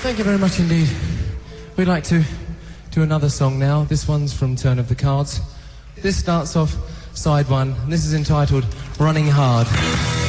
Thank you very much indeed. We'd like to do another song now. This one's from Turn of the Cards. This starts off side one, and this is entitled Running Hard.